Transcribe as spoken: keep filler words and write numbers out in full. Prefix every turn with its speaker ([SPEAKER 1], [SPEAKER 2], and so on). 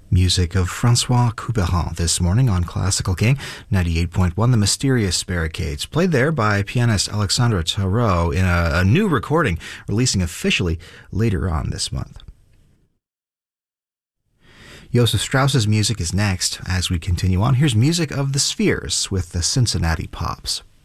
[SPEAKER 1] Music of Francois Couperin this morning on Classical King ninety-eight point one, The Mysterious Barricades, played there by pianist Alexandre Tarot in a, a new recording releasing officially later on this month. Joseph Strauss's music is next. As we continue on, here's music of the Spheres with the Cincinnati Pops.